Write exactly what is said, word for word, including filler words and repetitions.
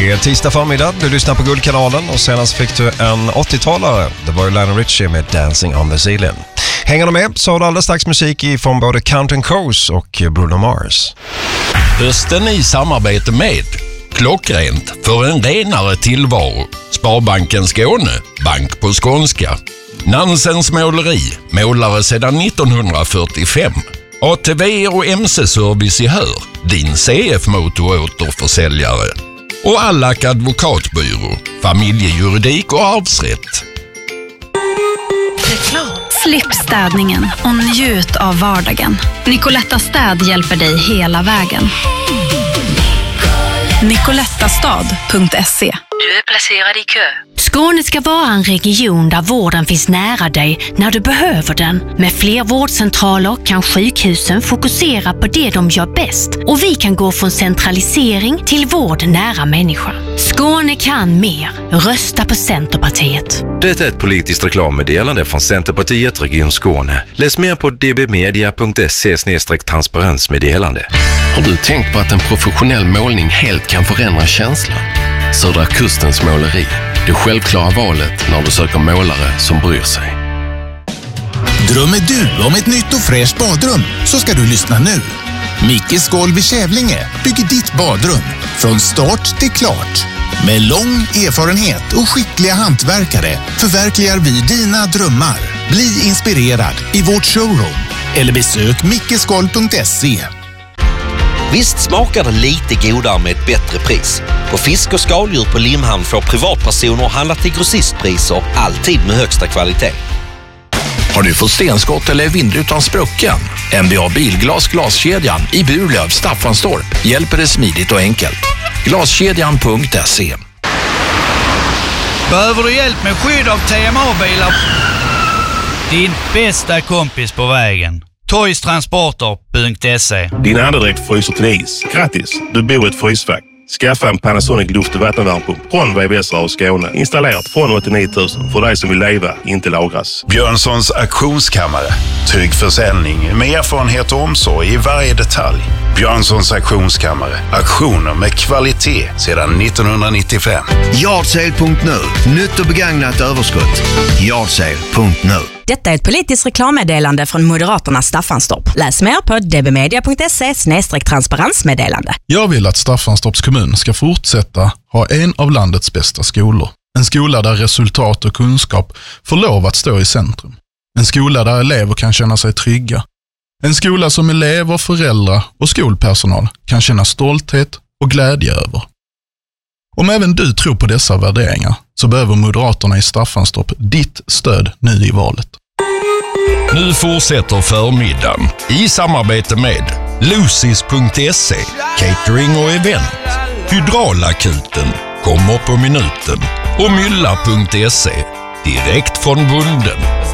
Det är tisdag förmiddag, du lyssnar på Guldkanalen och senast fick du en åttiotalare. Det var ju Lionel Richie med Dancing on the Ceiling. Hänger du med så har du alldeles strax musik från både Counting Crows och Bruno Mars. Hösten i samarbete med Klockrent för en renare tillvaro. Sparbanken Skåne, bank på skånska. Nansens måleri, målare sedan nittonhundrafyrtiofem. A T V och M C-service i Hör, din C F-motor-återförsäljare. Och Allack advokatbyrå, familjejuridik och arvsrätt. Slipp städningen och njut av vardagen. Nicoletta Städ hjälper dig hela vägen. nicolettastad punkt se. Du är placerad i kö. Skåne ska vara en region där vården finns nära dig när du behöver den. Med fler vårdcentraler kan sjukhusen fokusera på det de gör bäst. Och vi kan gå från centralisering till vård nära människa. Skåne kan mer. Rösta på Centerpartiet. Det är ett politiskt reklammeddelande från Centerpartiet Region Skåne. Läs mer på d b media punkt se slash transparensmeddelande. Har du tänkt på att en professionell målning helt kan förändra känslan? Södra Kustens måleri. Det självklara valet när du söker målare som bryr sig. Drömmer du om ett nytt och fräscht badrum så ska du lyssna nu. Mickes Golv i Kävlinge bygger ditt badrum från start till klart. Med lång erfarenhet och skickliga hantverkare förverkligar vi dina drömmar. Bli inspirerad i vårt showroom eller besök mickesgolv punkt se. Visst smakar det lite godare med ett bättre pris. På fisk och skaldjur på Limhamn får privatpersoner handla till grossistpriser, alltid med högsta kvalitet. Har du fått stenskott eller vindrutan sprucken? N B A Bilglas glaskedjan i Burlöv, Staffanstorp hjälper dig smidigt och enkelt. glaskedjan punkt se. Behöver du hjälp med skydd av T M A-bilar? Din bästa kompis på vägen. toys transporter punkt se. Din andedräkt fryser till is. Grattis, du bor i ett frysfack. Skaffa en Panasonic luft- och vattenvärmepump från V V S och Skåne. Installerat från åttionio tusen för dig som vill leva, inte lagras. Björnssons auktionskammare. Trygg försäljning med erfarenhet och omsorg i varje detalj. Björnssons auktionskammare. Auktioner med kvalitet sedan nittonhundranittiofem. Yardsale punkt nu. Nytt och begagnat överskott. Yardsale punkt nu. Detta är ett politiskt reklammeddelande från Moderaterna Staffanstorp. Läs mer på d b media punkt se slash transparensmeddelande. Jag vill att Staffanstorps kommun ska fortsätta ha en av landets bästa skolor. En skola där resultat och kunskap får lov att stå i centrum. En skola där elever kan känna sig trygga. En skola som elever, föräldrar och skolpersonal kan känna stolthet och glädje över. Om även du tror på dessa värderingar så behöver Moderaterna i Staffanstorp ditt stöd nu i valet. Nu fortsätter förmiddagen i samarbete med Lucis punkt se, catering och event, Hydraulakuten, kommer på minuten och Mylla punkt se, direkt från bunden.